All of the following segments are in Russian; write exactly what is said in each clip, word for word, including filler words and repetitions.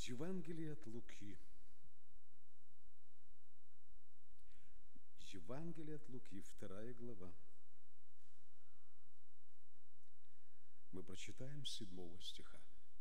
Евангелие от Луки. Евангелие от Луки, вторая глава. Мы прочитаем с седьмого стиха.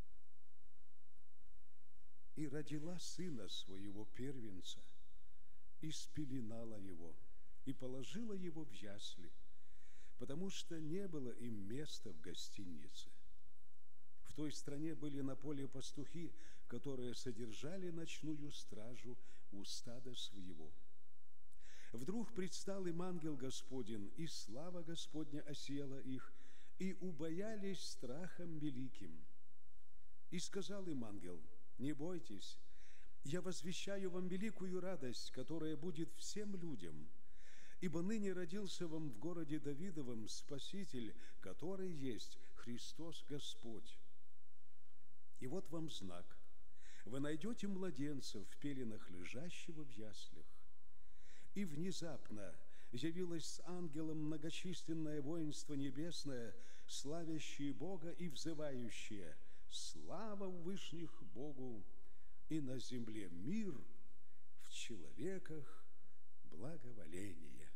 «И родила сына своего первенца, и спеленала его, и положила его в ясли, потому что не было им места в гостинице. В той стране были на поле пастухи, которые содержали ночную стражу у стада своего. Вдруг предстал им ангел Господень, и слава Господня осела их, и убоялись страхом великим. И сказал им ангел: не бойтесь, я возвещаю вам великую радость, которая будет всем людям, ибо ныне родился вам в городе Давидовом Спаситель, который есть Христос Господь. И вот вам знак: вы найдете младенца в пеленах, лежащего в яслях». И внезапно явилось с ангелом многочисленное воинство небесное, славящее Бога и взывающее: «Слава в вышних Богу, и на земле мир, в человеках благоволение».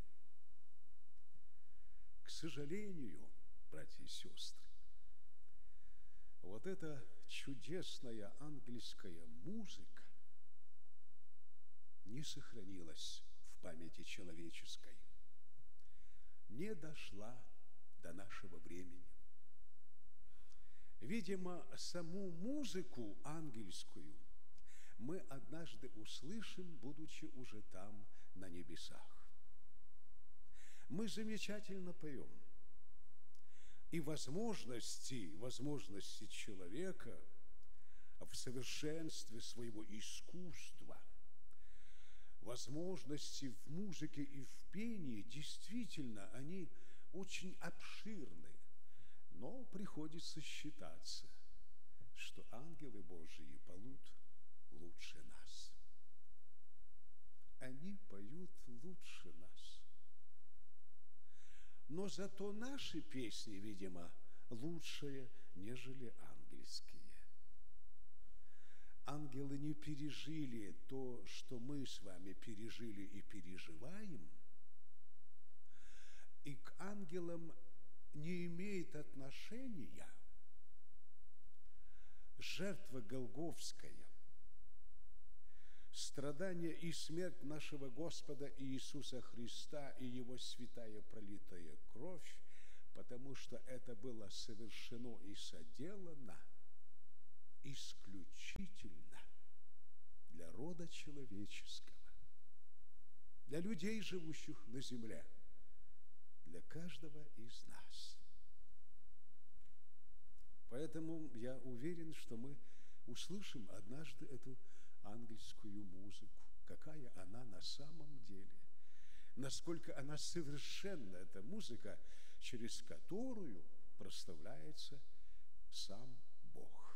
К сожалению, братья и сестры, вот эта чудесная ангельская музыка не сохранилась в памяти человеческой, не дошла до нашего времени. Видимо, саму музыку ангельскую мы однажды услышим, будучи уже там, на небесах. Мы замечательно поем. И возможности, возможности человека в совершенстве своего искусства, возможности в музыке и в пении, действительно, они очень обширны. Но приходится считаться, что ангелы Божии поют лучше нас. Они поют лучше нас. Но зато наши песни, видимо, лучшие, нежели ангельские. Ангелы не пережили то, что мы с вами пережили и переживаем, и к ангелам не имеет отношения жертва Голгофская, страдания и смерть нашего Господа Иисуса Христа и Его святая пролитая кровь, потому что это было совершено и соделано исключительно для рода человеческого, для людей, живущих на земле, для каждого из нас. Поэтому я уверен, что мы услышим однажды эту ангельскую музыку, какая она на самом деле, насколько она совершенна, эта музыка, через которую прославляется сам Бог.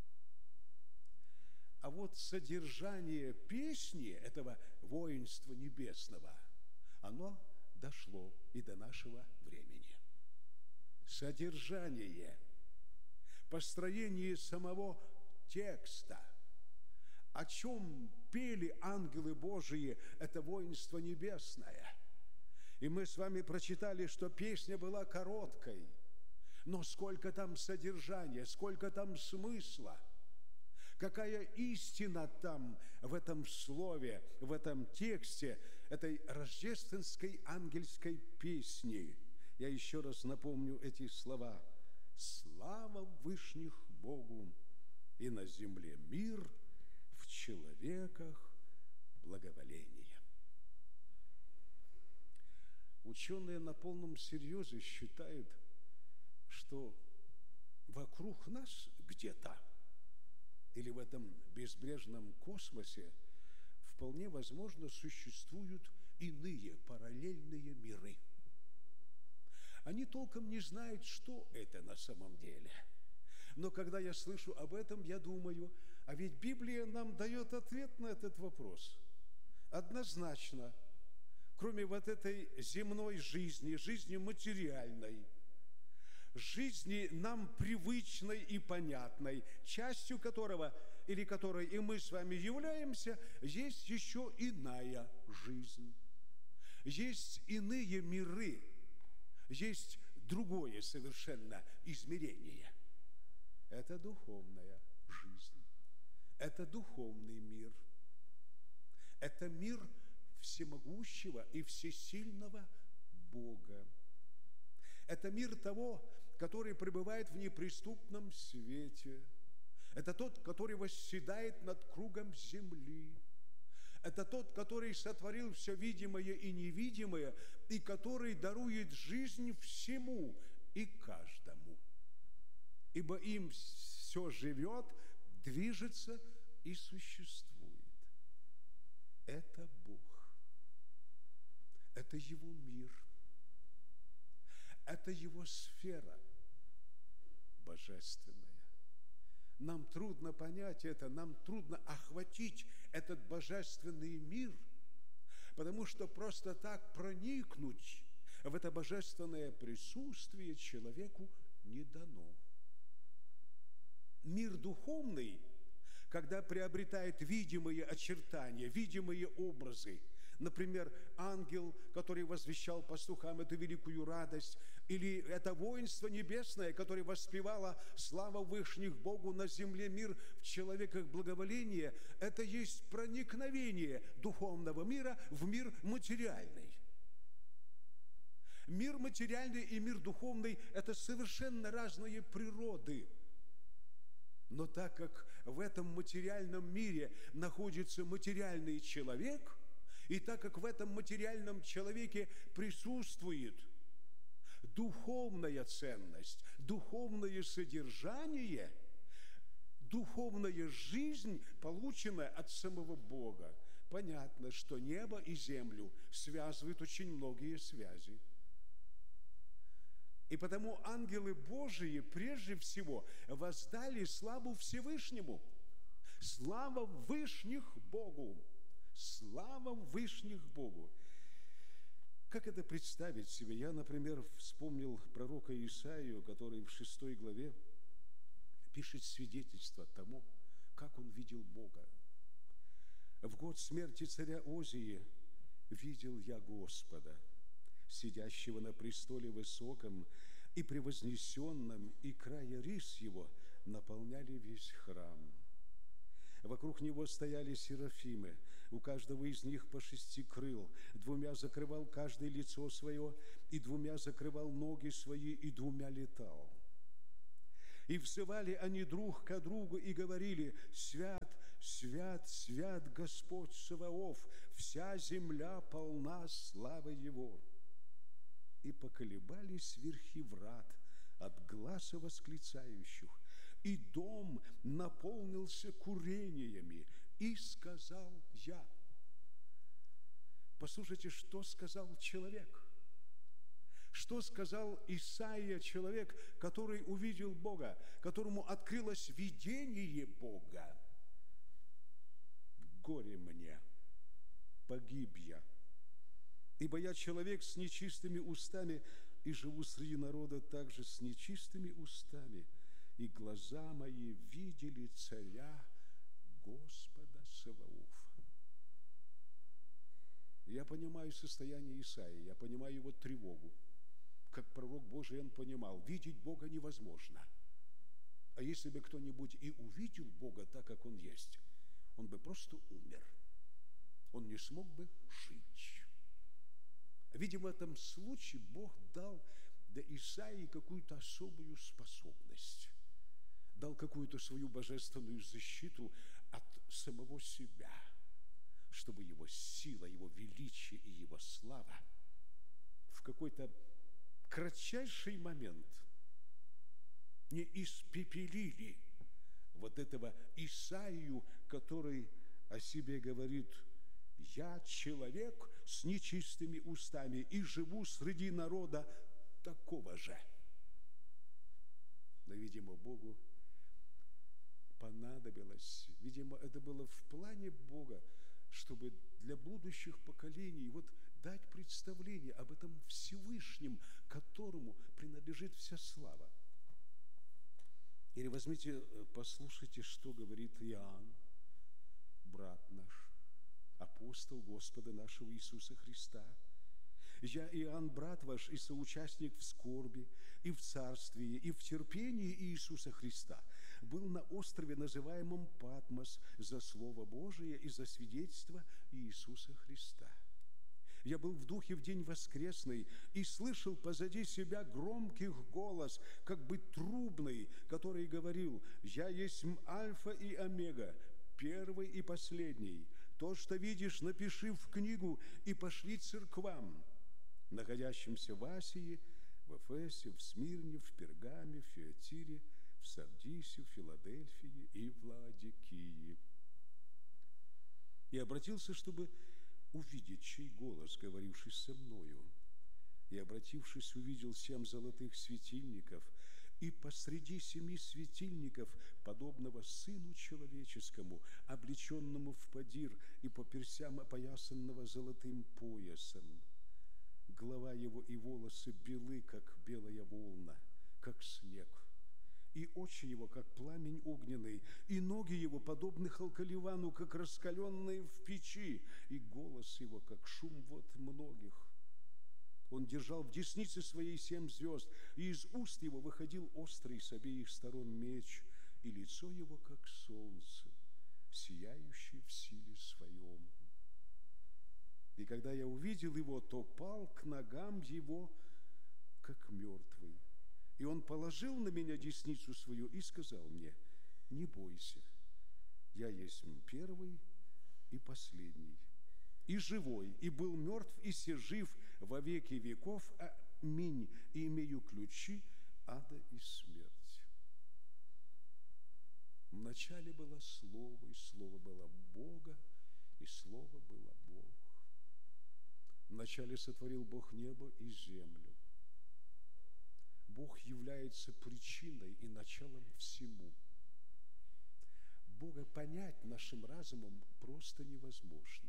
А вот содержание песни этого воинства небесного, оно дошло и до нашего времени. Содержание, построение самого текста, о чем пели ангелы Божии, это воинство небесное. И мы с вами прочитали, что песня была короткой, но сколько там содержания, сколько там смысла, какая истина там в этом слове, в этом тексте, этой рождественской ангельской песни. Я еще раз напомню эти слова: «Слава в вышних Богу, и на земле мир, в человеках благоволение». Ученые на полном серьезе считают, что вокруг нас где-то или в этом безбрежном космосе вполне возможно существуют иные параллельные миры. Они толком не знают, что это на самом деле. Но когда я слышу об этом, я думаю, а ведь Библия нам дает ответ на этот вопрос. Однозначно, кроме вот этой земной жизни, жизни материальной, жизни нам привычной и понятной, частью которого или которой и мы с вами являемся, есть еще иная жизнь. Есть иные миры, есть другое совершенно измерение. Это духовная жизнь, это духовный мир, это мир всемогущего и всесильного Бога. Это мир того, который пребывает в неприступном свете. Это тот, который восседает над кругом земли. Это тот, который сотворил все видимое и невидимое, и который дарует жизнь всему и каждому. Ибо им все живет, движется и существует. Это Бог. Это Его мир. Это Его сфера божественная. Нам трудно понять это, нам трудно охватить этот божественный мир, потому что просто так проникнуть в это божественное присутствие человеку не дано. Мир духовный, когда приобретает видимые очертания, видимые образы, например, ангел, который возвещал пастухам эту великую радость, или это воинство небесное, которое воспевало славу вышних Богу на земле, мир в человеках благоволение, это есть проникновение духовного мира в мир материальный. Мир материальный и мир духовный – это совершенно разные природы. Но так как в этом материальном мире находится материальный человек, и так как в этом материальном человеке присутствует духовная ценность, духовное содержание, духовная жизнь, полученная от самого Бога, понятно, что небо и землю связывают очень многие связи. И потому ангелы Божии прежде всего воздали славу Всевышнему. Слава вышних Богу! Слава вышних Богу! Как это представить себе? Я, например, вспомнил пророка Исаию, который в шестой главе пишет свидетельство тому, как он видел Бога. В год смерти царя Озии видел я Господа, сидящего на престоле высоком и превознесенном, и края рис его наполняли весь храм. Вокруг него стояли серафимы, у каждого из них по шести крыл, двумя закрывал каждое лицо свое, и двумя закрывал ноги свои, и двумя летал. И взывали они друг ко другу и говорили: «Свят, свят, свят Господь Саваоф, вся земля полна славы Его». И поколебались верхи врат от гласа восклицающих, и дом наполнился курениями, и сказал я. Послушайте, что сказал человек? Что сказал Исаия, человек, который увидел Бога, которому открылось видение Бога? Горе мне, погиб я, ибо я человек с нечистыми устами, и живу среди народа также с нечистыми устами, и глаза мои видели царя Господа Саваофа. Я понимаю состояние Исаии, я понимаю его тревогу. Как пророк Божий он понимал, видеть Бога невозможно. А если бы кто-нибудь и увидел Бога так, как Он есть, он бы просто умер. Он не смог бы жить. Видимо, в этом случае Бог дал для Исаии какую-то особую способность, дал какую-то свою божественную защиту от самого себя, чтобы его сила, его величие и его слава в какой-то кратчайший момент не испепелили вот этого Исаию, который о себе говорит: «Я человек с нечистыми устами и живу среди народа такого же». Но, видимо, Богу понадобилось, видимо, это было в плане Бога, чтобы для будущих поколений вот дать представление об этом Всевышнем, которому принадлежит вся слава. Или возьмите, послушайте, что говорит Иоанн, брат наш, апостол Господа нашего Иисуса Христа. «Я, Иоанн, брат ваш и соучастник в скорби, и в царствии, и в терпении Иисуса Христа, был на острове, называемом Патмос, за Слово Божие и за свидетельство Иисуса Христа. Я был в духе в день воскресный и слышал позади себя громкий голос, как бы трубный, который говорил: «Я есть Альфа и Омега, первый и последний. То, что видишь, напиши в книгу и пошли церквам, находящимся в Асии, в Эфесе, в Смирне, в Пергаме, в Фиатире, в Сардисе, в Филадельфии и в Лаодикии». И обратился, чтобы увидеть, чей голос, говоривший со мною. И, обратившись, увидел семь золотых светильников, и посреди семи светильников, подобного Сыну Человеческому, облеченному в подир и по персям опоясанного золотым поясом. Голова его и волосы белы, как белая волна, как снег, и очи его, как пламень огненный, и ноги его, подобны халкаливану, как раскаленные в печи, и голос его, как шум вод многих. Он держал в деснице своей семь звезд, и из уст его выходил острый с обеих сторон меч, и лицо его, как солнце, сияющее в силе своем. И когда я увидел его, то пал к ногам его, как мертвый. И он положил на меня десницу свою и сказал мне: «Не бойся, я есть первый и последний, и живой, и был мертв, и се жив во веки веков. Аминь. И имею ключи ада и смерти». Вначале было Слово, и Слово было Бога, и Слово было Бог. Вначале сотворил Бог небо и землю. Бог является причиной и началом всему. Бога понять нашим разумом просто невозможно.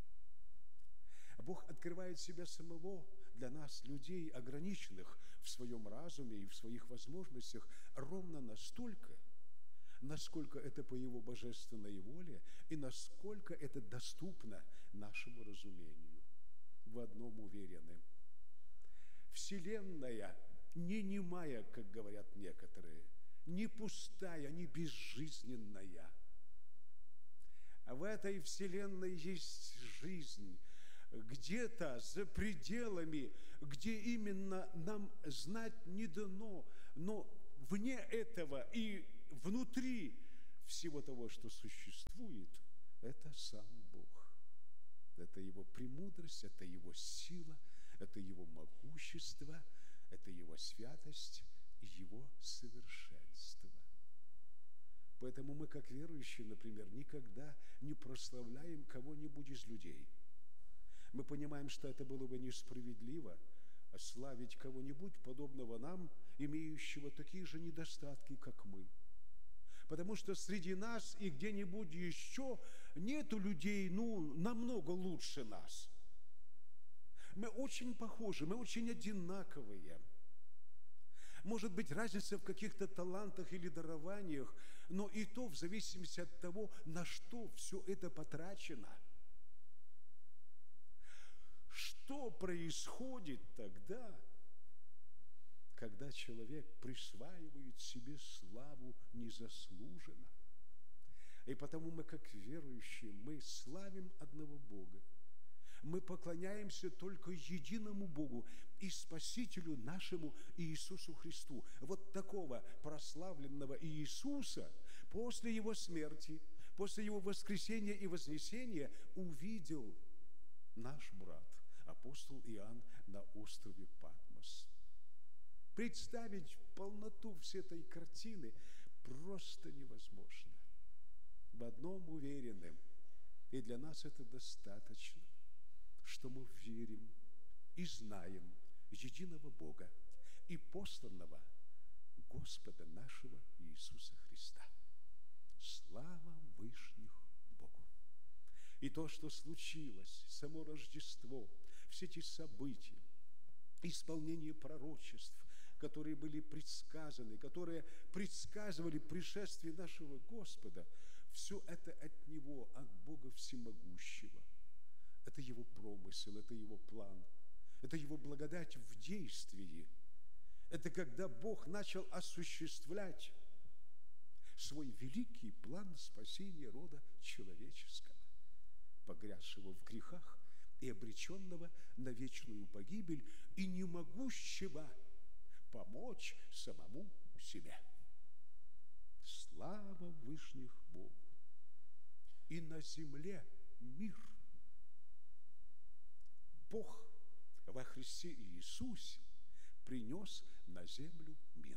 Бог открывает себя самого для нас, людей, ограниченных в своем разуме и в своих возможностях, ровно настолько, насколько это по Его божественной воле и насколько это доступно нашему разумению. В одном уверены: Вселенная не немая, как говорят некоторые, не пустая, не безжизненная. А в этой Вселенной есть жизнь, где-то за пределами, где именно нам знать не дано, но вне этого и внутри всего того, что существует, это сам Бог. Это Его премудрость, это Его сила, это Его могущество, это Его святость и Его совершенство. Поэтому мы, как верующие, например, никогда не прославляем кого-нибудь из людей. Мы понимаем, что это было бы несправедливо славить кого-нибудь, подобного нам, имеющего такие же недостатки, как мы. Потому что среди нас и где-нибудь еще нету людей, ну, намного лучше нас. Мы очень похожи, мы очень одинаковые. Может быть, разница в каких-то талантах или дарованиях, но и то в зависимости от того, на что все это потрачено. Что происходит тогда, когда человек присваивает себе славу незаслуженно? И потому мы, как верующие, мы славим одного Бога. Мы поклоняемся только единому Богу и Спасителю нашему Иисусу Христу. Вот такого прославленного Иисуса после Его смерти, после Его воскресения и вознесения увидел наш брат, апостол Иоанн, на острове Патмос. Представить полноту всей этой картины просто невозможно. В одном уверены, и для нас это достаточно, что мы верим и знаем единого Бога и посланного Господа нашего Иисуса Христа. Слава Вышних Богу! И то, что случилось, само Рождество, все эти события, исполнение пророчеств, которые были предсказаны, которые предсказывали пришествие нашего Господа, все это от Него, от Бога Всемогущего. Это Его промысел, это Его план, это Его благодать в действии. Это когда Бог начал осуществлять свой великий план спасения рода человеческого, погрязшего в грехах и обреченного на вечную погибель, и не могущего помочь самому себе. Слава вышних Богу! И на земле мир. Бог во Христе Иисусе принес на землю мир.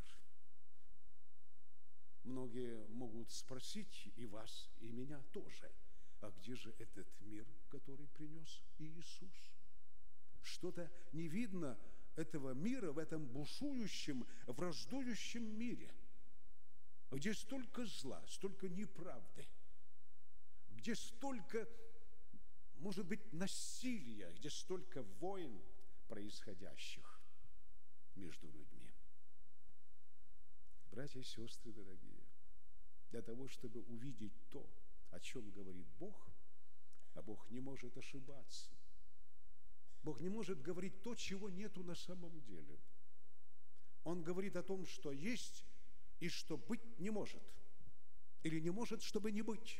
Многие могут спросить и вас, и меня тоже, а где же этот мир, который принес Иисус? Что-то не видно этого мира в этом бушующем, враждующем мире, где столько зла, столько неправды, где столько, может быть, насилия, где столько войн происходящих между людьми. Братья и сестры дорогие, для того, чтобы увидеть то, о чем говорит Бог, а Бог не может ошибаться. Бог не может говорить то, чего нету на самом деле. Он говорит о том, что есть и что быть не может, или не может, чтобы не быть.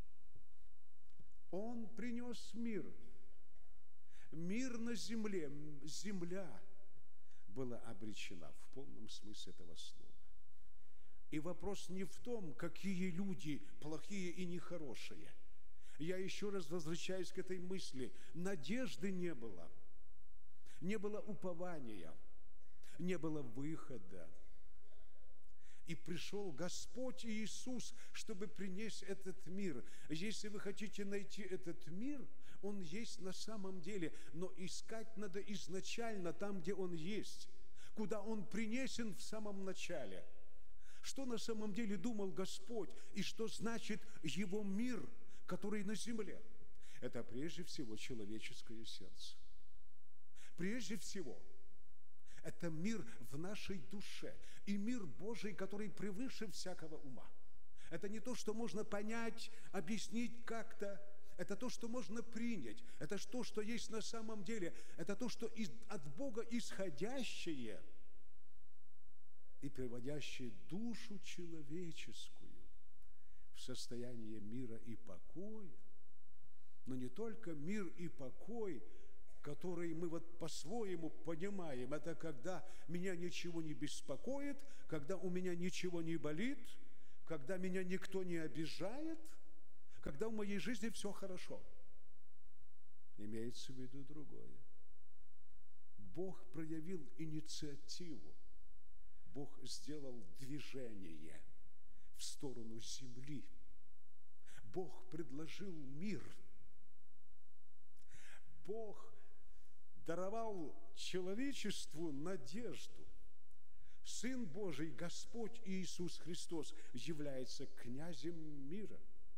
Он принес мир. Мир на земле. Земля была обречена в полном смысле этого слова. И вопрос не в том, какие люди плохие и нехорошие. Я еще раз возвращаюсь к этой мысли. Надежды не было. Не было упования. Не было выхода. И пришел Господь Иисус, чтобы принести этот мир. Если вы хотите найти этот мир, Он есть на самом деле, но искать надо изначально там, где Он есть, куда Он принесен в самом начале. Что на самом деле думал Господь и что значит Его мир, который на земле? Это прежде всего человеческое сердце. Прежде всего, это мир в нашей душе и мир Божий, который превыше всякого ума. Это не то, что можно понять, объяснить как-то. Это то, что можно принять. Это то, что есть на самом деле. Это то, что от Бога исходящее и приводящее душу человеческую в состояние мира и покоя. Но не только мир и покой, который мы вот по-своему понимаем, это когда меня ничего не беспокоит, когда у меня ничего не болит, когда меня никто не обижает, когда в моей жизни все хорошо. Имеется в виду другое. Бог проявил инициативу. Бог сделал движение в сторону земли. Бог предложил мир. Бог даровал человечеству надежду. Сын Божий, Господь Иисус Христос, является князем мира.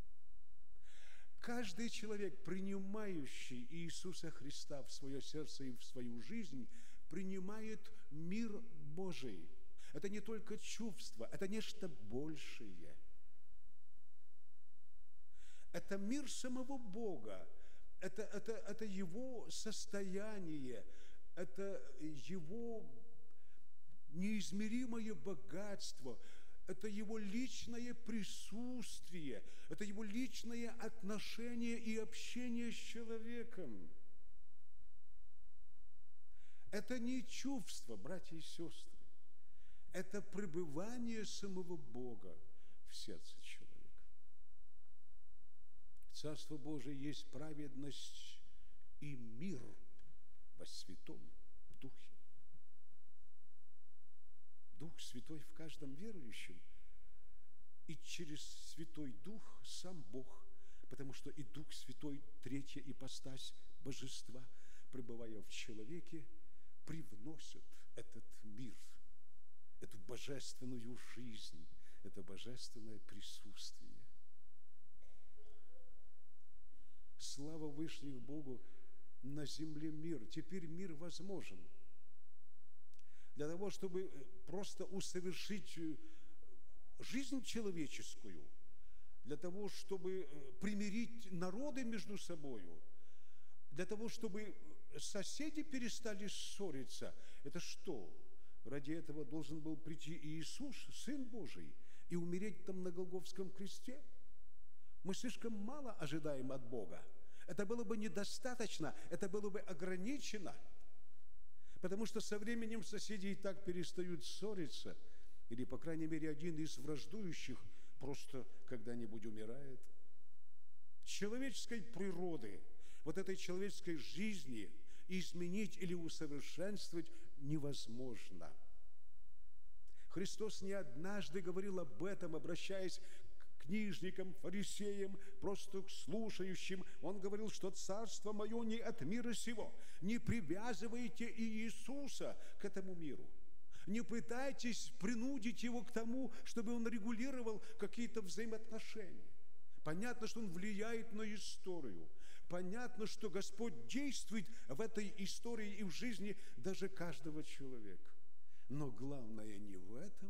Каждый человек, принимающий Иисуса Христа в свое сердце и в свою жизнь, принимает мир Божий. Это не только чувство, это нечто большее. Это мир самого Бога. Это, это, это Его состояние, это Его неизмеримое богатство, это Его личное присутствие, это Его личное отношение и общение с человеком. Это не чувство, братья и сестры, это пребывание самого Бога в сердце человека. Царство Божие есть праведность и мир во Святом Духе. Дух Святой в каждом верующем, и через Святой Дух сам Бог, потому что и Дух Святой, третья ипостась Божества, пребывая в человеке, привносит этот мир, эту божественную жизнь, это божественное присутствие. Слава вышних Богу, на земле мир. Теперь мир возможен. Для того, чтобы просто усовершить жизнь человеческую, для того, чтобы примирить народы между собою, для того, чтобы соседи перестали ссориться. Это что? Ради этого должен был прийти Иисус, Сын Божий, и умереть там на Голгофском кресте? Мы слишком мало ожидаем от Бога. Это было бы недостаточно, это было бы ограничено. Потому что со временем соседи и так перестают ссориться, или, по крайней мере, один из враждующих просто когда-нибудь умирает. Человеческой природы, вот этой человеческой жизни изменить или усовершенствовать невозможно. Христос не однажды говорил об этом, обращаясь к книжникам, фарисеям, просто к слушающим. Он говорил, что «Царство мое не от мира сего». Не привязывайте Иисуса к этому миру. Не пытайтесь принудить Его к тому, чтобы Он регулировал какие-то взаимоотношения. Понятно, что Он влияет на историю. Понятно, что Господь действует в этой истории и в жизни даже каждого человека. Но главное не в этом.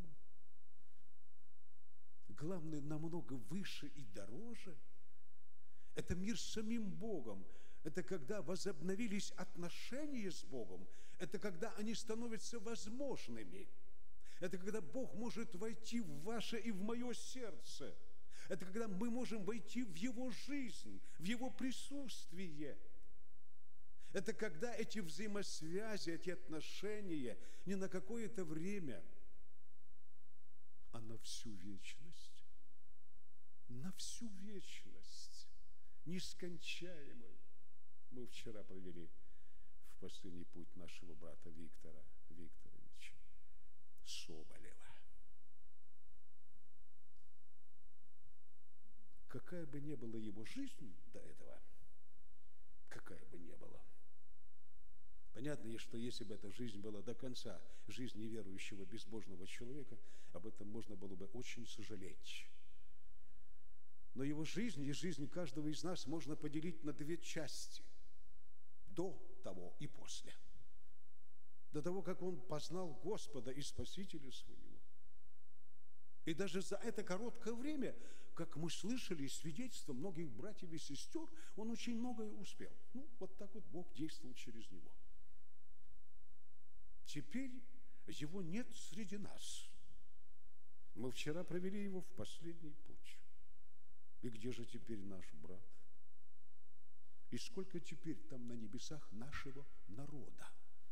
Главное намного выше и дороже. Это мир с самим Богом. Это когда возобновились отношения с Богом. Это когда они становятся возможными. Это когда Бог может войти в ваше и в мое сердце. Это когда мы можем войти в Его жизнь, в Его присутствие. Это когда эти взаимосвязи, эти отношения не на какое-то время, а на всю вечность. На всю вечность. Нескончаемую. Мы вчера провели в последний путь нашего брата Виктора Викторовича Соболева. Какая бы ни была его жизнь до этого, какая бы ни была, понятно, что если бы эта жизнь была до конца, жизнь неверующего, безбожного человека, об этом можно было бы очень сожалеть. Но его жизнь и жизнь каждого из нас можно поделить на две части. До того и после. До того, как он познал Господа и Спасителя своего. И даже за это короткое время, как мы слышали свидетельства многих братьев и сестер, он очень многое успел. Ну, вот так вот Бог действовал через него. Теперь его нет среди нас. Мы вчера провели его в последний путь. И где же теперь наш брат? И сколько теперь там на небесах нашего народа?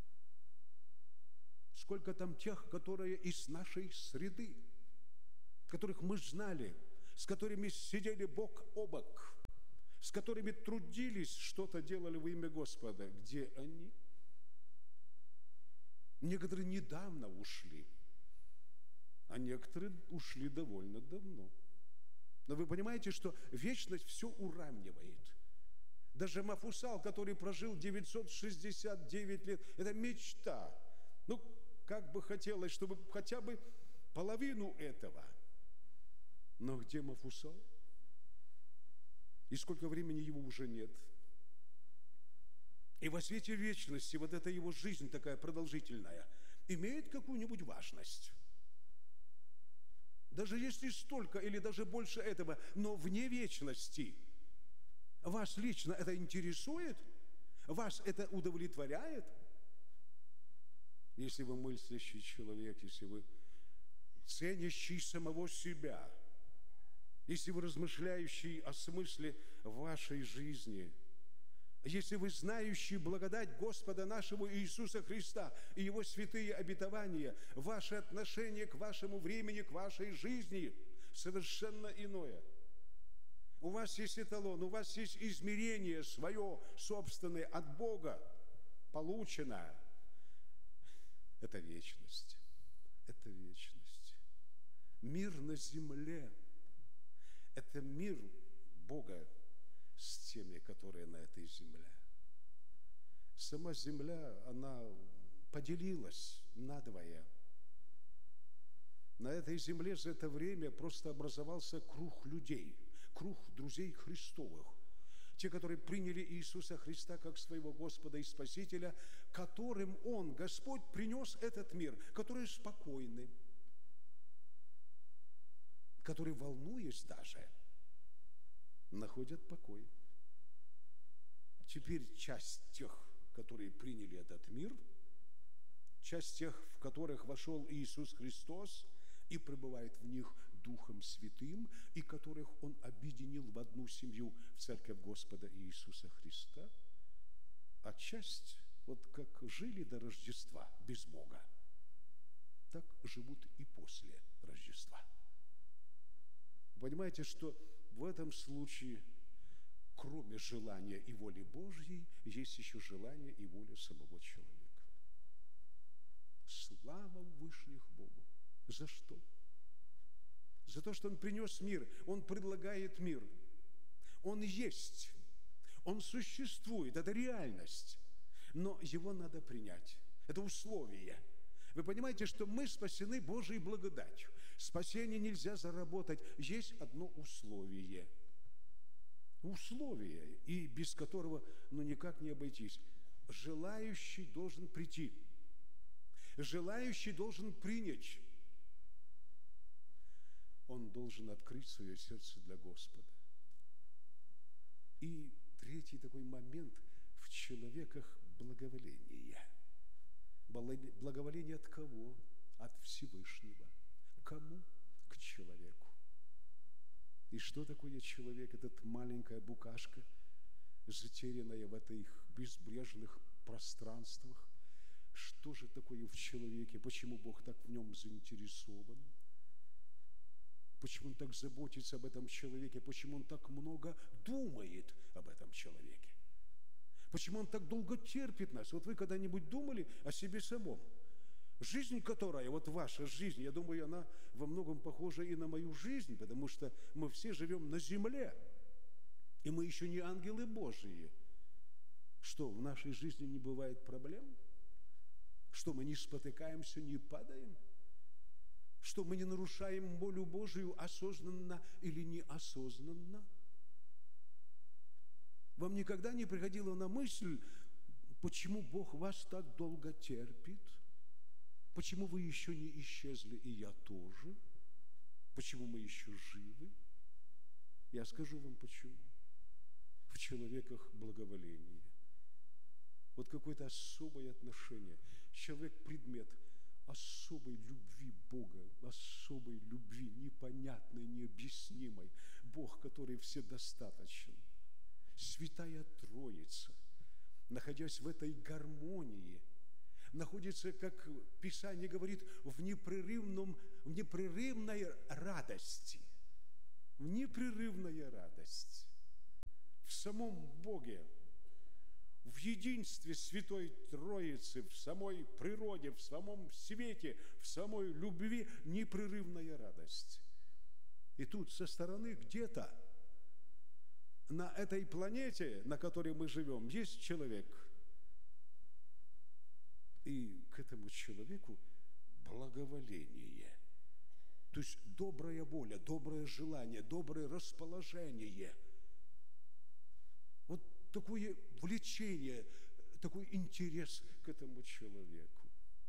Сколько там тех, которые из нашей среды, которых мы знали, с которыми сидели бок о бок, с которыми трудились, что-то делали во имя Господа. Где они? Некоторые недавно ушли, а некоторые ушли довольно давно. Но вы понимаете, что вечность все уравнивает. Даже Мафусал, который прожил девятьсот шестьдесят девять лет, это мечта. Ну, как бы хотелось, чтобы хотя бы половину этого. Но где Мафусал? И сколько времени его уже нет? И во свете вечности вот эта его жизнь такая продолжительная имеет какую-нибудь важность? Даже если столько или даже больше этого, но вне вечности. Вас лично это интересует? Вас это удовлетворяет? Если вы мыслящий человек, если вы ценящий самого себя, если вы размышляющий о смысле вашей жизни, если вы знающий благодать Господа нашего Иисуса Христа и Его святые обетования, ваше отношение к вашему времени, к вашей жизни совершенно иное. У вас есть эталон, у вас есть измерение свое собственное от Бога, получено. Это вечность. Это вечность. Мир на земле – это мир Бога с теми, которые на этой земле. Сама земля, она поделилась надвое. На этой земле за это время просто образовался круг людей, круг друзей Христовых, те, которые приняли Иисуса Христа как своего Господа и Спасителя, которым Он, Господь, принес этот мир, которые спокойны, которые, волнуясь даже, находят покой. Теперь часть тех, которые приняли этот мир, часть тех, в которых вошел Иисус Христос и пребывает в них Духом Святым, и которых Он объединил в одну семью, в Церковь Господа Иисуса Христа, а часть, вот как жили до Рождества без Бога, так живут и после Рождества. Понимаете, что в этом случае, кроме желания и воли Божьей, есть еще желание и воля самого человека. Слава в вышних Богу. За что? За то, что Он принес мир. Он предлагает мир. Он есть. Он существует. Это реальность. Но его надо принять. Это условие. Вы понимаете, что мы спасены Божьей благодатью. Спасение нельзя заработать. Есть одно условие. Условие, и без которого ну, никак не обойтись. Желающий должен прийти. Желающий должен принять. Он должен открыть свое сердце для Господа. И третий такой момент в человеках благоволение. Благоволение от кого? От Всевышнего. Кому? К человеку. И что такое человек? Этот маленькая букашка, затерянная в этих безбрежных пространствах. Что же такое в человеке? Почему Бог так в нем заинтересован? Почему Он так заботится об этом человеке? Почему Он так много думает об этом человеке? Почему Он так долго терпит нас? Вот вы когда-нибудь думали о себе самом? Жизнь, которая, вот ваша жизнь, я думаю, она во многом похожа и на мою жизнь, потому что мы все живем на земле, и мы еще не ангелы Божьи. Что, в нашей жизни не бывает проблем? Что, мы не спотыкаемся, не падаем? Что, мы не нарушаем волю Божию осознанно или неосознанно? Вам никогда не приходило на мысль, почему Бог вас так долго терпит? Почему вы еще не исчезли, и я тоже? Почему мы еще живы? Я скажу вам почему. В человеках благоволение. Вот какое-то особое отношение. Человек – предмет особой любви Бога, особой любви, непонятной, необъяснимой. Бог, который вседостаточен. Святая Троица, находясь в этой гармонии, находится, как Писание говорит, в непрерывном, в непрерывной радости. В непрерывная радость. В самом Боге, в единстве Святой Троицы, в самой природе, в самом свете, в самой любви непрерывная радость. И тут со стороны где-то на этой планете, на которой мы живем, есть человек. И к этому человеку благоволение. То есть добрая воля, доброе желание, доброе расположение. Вот такое влечение, такой интерес к этому человеку.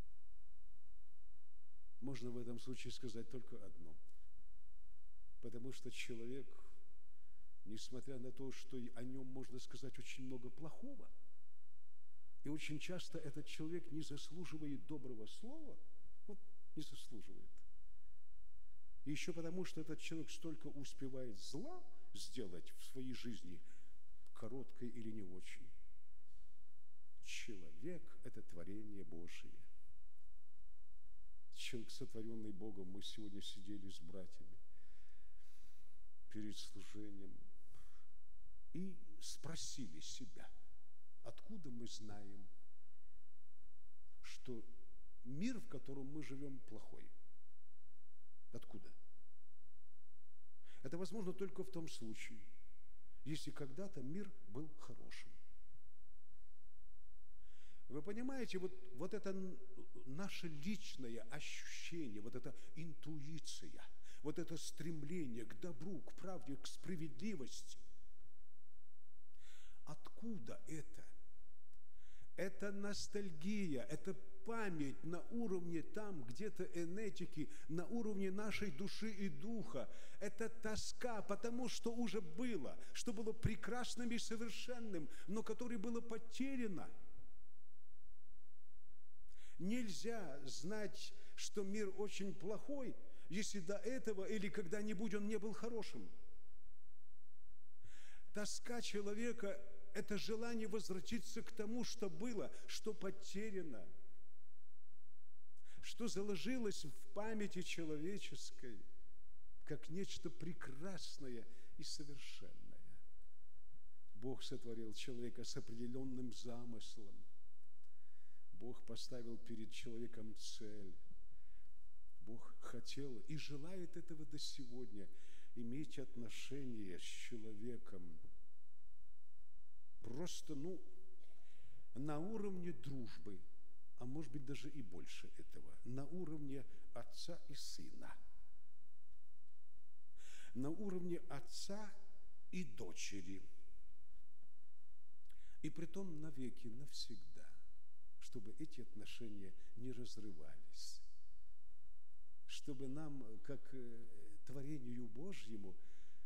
Можно в этом случае сказать только одно. Потому что человек, несмотря на то, что о нем можно сказать очень много плохого, и очень часто этот человек не заслуживает доброго слова, вот не заслуживает. И еще потому, что этот человек столько успевает зла сделать в своей жизни, короткой или не очень. Человек – это творение Божие. Человек, сотворенный Богом. Мы сегодня сидели с братьями перед служением и спросили себя, откуда мы знаем, что мир, в котором мы живем, плохой? Откуда? Это возможно только в том случае, если когда-то мир был хорошим. Вы понимаете, вот, вот это наше личное ощущение, вот эта интуиция, вот это стремление к добру, к правде, к справедливости, Откуда это? Это ностальгия, это память на уровне там, где-то энетики, на уровне нашей души и духа. Это тоска, потому что уже было, что было прекрасным и совершенным, но которое было потеряно. Нельзя знать, что мир очень плохой, если до этого или когда-нибудь он не был хорошим. Тоска человека – это желание возвратиться к тому, что было, что потеряно, что заложилось в памяти человеческой, как нечто прекрасное и совершенное. Бог сотворил человека с определенным замыслом. Бог поставил перед человеком цель. Бог хотел и желает этого до сегодня, иметь отношения с человеком. Просто, ну, на уровне дружбы, а может быть даже и больше этого, на уровне отца и сына, на уровне отца и дочери, и притом навеки, навсегда, чтобы эти отношения не разрывались, чтобы нам, как творению Божьему,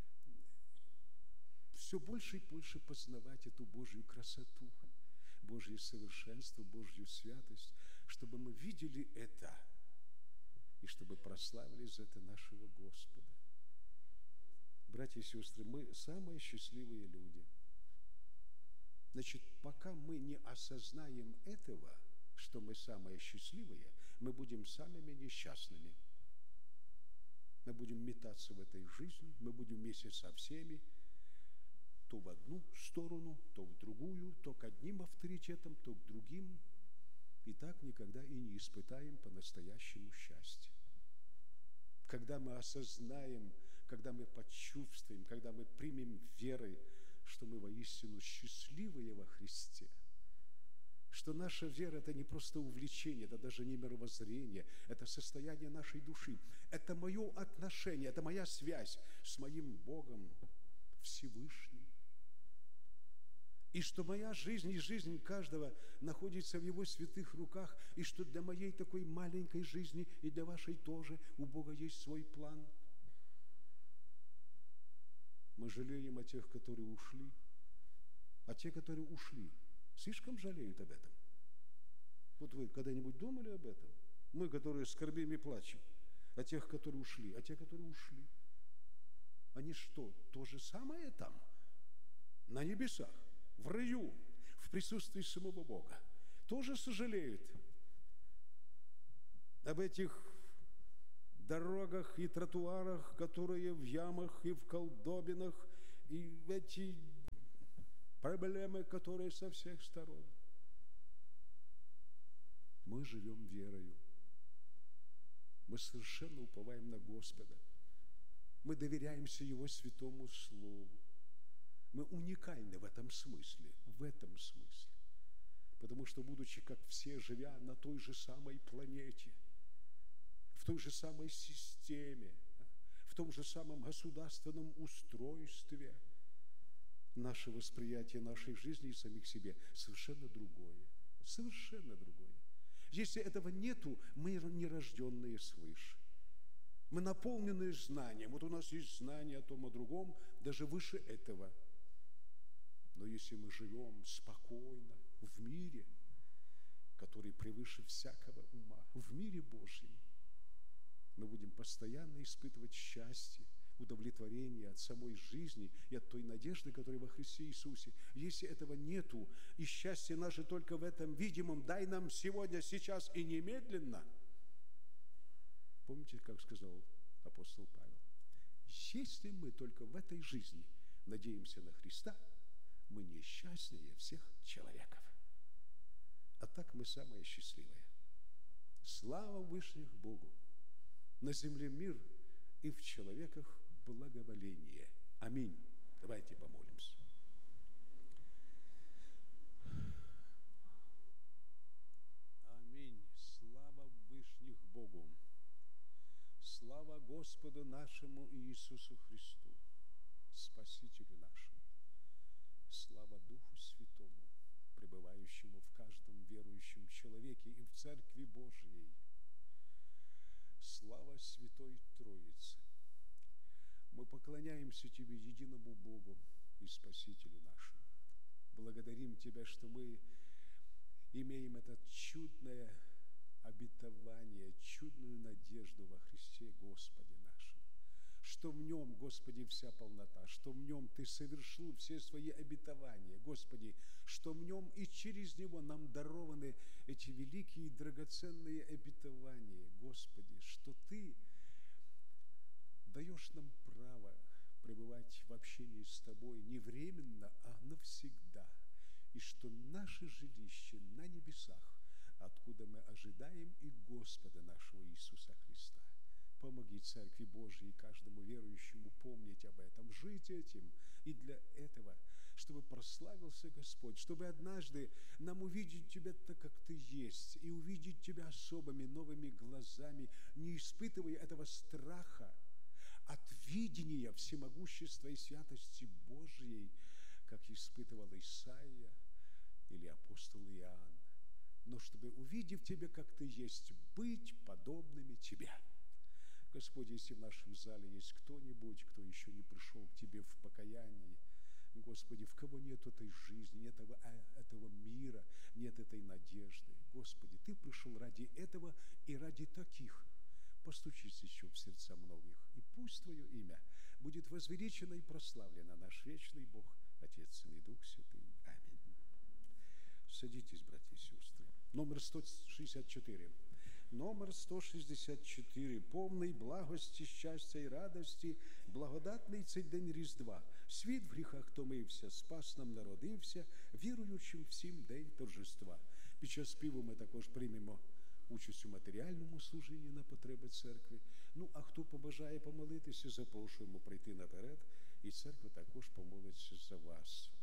все больше и больше познавать эту Божью красоту, Божье совершенство, Божью святость, чтобы мы видели это и чтобы прославили за это нашего Господа. Братья и сестры, мы самые счастливые люди. Значит, пока мы не осознаем этого, что мы самые счастливые, мы будем самыми несчастными. Мы будем метаться в этой жизни, мы будем вместе со всеми, то в одну сторону, то в другую, то к одним авторитетам, то к другим. И так никогда и не испытаем по-настоящему счастья. Когда мы осознаем, когда мы почувствуем, когда мы примем верой, что мы воистину счастливые во Христе, что наша вера – это не просто увлечение, это даже не мировоззрение, это состояние нашей души, это мое отношение, это моя связь с моим Богом Всевышним. И что моя жизнь и жизнь каждого находится в Его святых руках, и что для моей такой маленькой жизни и для вашей тоже у Бога есть свой план. Мы жалеем о тех, которые ушли, а те, которые ушли, слишком жалеют об этом. Вот вы когда-нибудь думали об этом? Мы, которые скорбим и плачем, о тех, которые ушли, а те, которые ушли, они что, то же самое там, на небесах, в раю, в присутствии самого Бога, тоже сожалеют об этих дорогах и тротуарах, которые в ямах и в колдобинах, и в эти проблемы, которые со всех сторон. Мы живем верою. Мы совершенно уповаем на Господа. Мы доверяемся Его святому Слову. Мы уникальны в этом смысле, в этом смысле. Потому что, будучи, как все, живя на той же самой планете, в той же самой системе, в том же самом государственном устройстве, наше восприятие нашей жизни и самих себе совершенно другое. Совершенно другое. Если этого нету, мы нерожденные свыше. Мы наполнены знанием. Вот у нас есть знание о том, о другом, даже выше этого. Но если мы живем спокойно в мире, который превыше всякого ума, в мире Божьем, мы будем постоянно испытывать счастье, удовлетворение от самой жизни и от той надежды, которая во Христе Иисусе. Если этого нету, и счастье наше только в этом видимом, дай нам сегодня, сейчас и немедленно. Помните, как сказал апостол Павел? Если мы только в этой жизни надеемся на Христа, мы несчастнее всех человеков. А так мы самые счастливые. Слава Вышних Богу! На земле мир, и в человеках благоволение. Аминь. Давайте помолимся. Аминь. Слава Вышних Богу. Слава Господу нашему Иисусу Христу, Спасителю нашему. Слава Духу Святому. поклоняемся Тебе, единому Богу и Спасителю нашему. Благодарим Тебя, что мы имеем это чудное обетование, чудную надежду во Христе Господе нашем, что в Нем, Господи, вся полнота, что в Нем Ты совершил все свои обетования, Господи, что в Нем и через Него нам дарованы эти великие и драгоценные обетования, Господи, что Ты даешь нам право пребывать в общении с Тобой не временно, а навсегда, и что наше жилище на небесах, откуда мы ожидаем и Господа нашего Иисуса Христа. Помоги Церкви Божией и каждому верующему помнить об этом, жить этим, и для этого, чтобы прославился Господь, чтобы однажды нам увидеть Тебя так, как Ты есть, и увидеть Тебя особыми новыми глазами, не испытывая этого страха от видения всемогущества и святости Божьей, как испытывал Исаия или апостол Иоанн, но чтобы, увидев Тебя, как Ты есть, быть подобными Тебе. Господи, если в нашем зале есть кто-нибудь, кто еще не пришел к Тебе в покаянии, Господи, в кого нет этой жизни, нет этого, этого мира, нет этой надежды, Господи, Ты пришел ради этого и ради таких. Постучись еще в сердца многих, и пусть Твое имя будет возвеличено и прославлено, наш вечный Бог, Отец, Сын и Дух Святый. Аминь. Садитесь, братья и сестры. Номер сто шестьдесят четыре. Номер сто шестьдесят четыре. Повний благості, щастя і радості, благодатний цей день Різдва. Світ в гріхах томився, спас нам народився, віруючим всім день торжества. Під час співу ми також приймемо участь у матеріальному служінні на потреби церкви. Ну, а хто побажає помолитися, запрошуємо прийти наперед, і церква також помолиться за вас.